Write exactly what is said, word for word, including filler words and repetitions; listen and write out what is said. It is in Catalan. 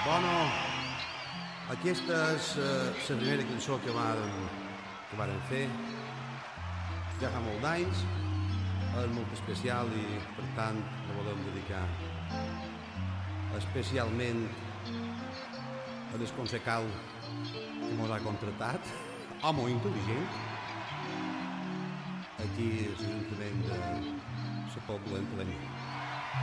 Bueno, aquesta és uh, la primera cançó que vàrem, que vàrem fer. Ja fa molt d'anys, és molt especial i, per tant, la volem dedicar especialment a Desconsecal, que mos ha contratat, home intel·ligent, aquí a l'Ajuntament de la Pobla en Plena.